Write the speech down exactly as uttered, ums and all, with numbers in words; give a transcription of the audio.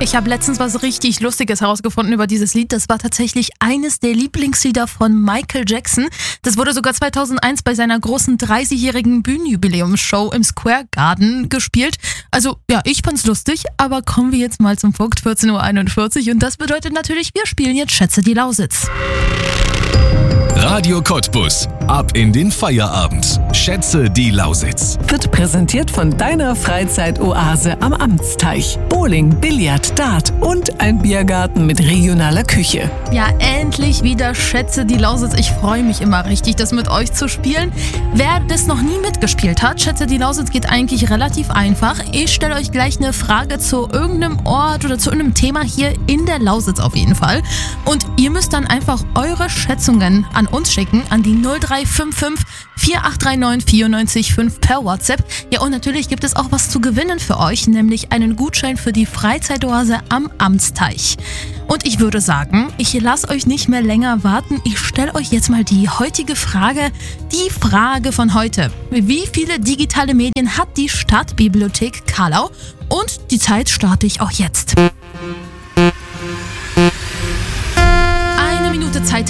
ich habe letztens was richtig Lustiges herausgefunden über dieses Lied. Das war tatsächlich eines der Lieblingslieder von Michael Jackson. Das wurde sogar zweitausendeins bei seiner großen dreißigjährigen Bühnenjubiläumsshow im Square Garden gespielt. Also ja, ich fand's lustig, aber kommen wir jetzt mal zum Punkt vierzehn Uhr einundvierzig und das bedeutet natürlich, wir spielen jetzt Schätze die Lausitz. Radio Cottbus. Ab in den Feierabend. Schätze die Lausitz. Wird präsentiert von deiner Freizeitoase am Amtsteich. Bowling, Billard, Dart und ein Biergarten mit regionaler Küche. Ja, endlich wieder Schätze die Lausitz. Ich freue mich immer richtig, das mit euch zu spielen. Wer das noch nie mitgespielt hat, Schätze die Lausitz geht eigentlich relativ einfach. Ich stelle euch gleich eine Frage zu irgendeinem Ort oder zu irgendeinem Thema hier in der Lausitz auf jeden Fall. Und ihr müsst dann einfach eure Schätzungen an uns schicken, an die null drei fünf fünf vier acht drei neun vier neun fünf per WhatsApp. Ja, und natürlich gibt es auch was zu gewinnen für euch, nämlich einen Gutschein für die Freizeitoase am Amtsteich. Und ich würde sagen, ich lasse euch nicht mehr länger warten. Ich stelle euch jetzt mal die heutige Frage. Die Frage von heute. Wie viele digitale Medien hat die Stadtbibliothek Carlau? Und die Zeit starte ich auch jetzt.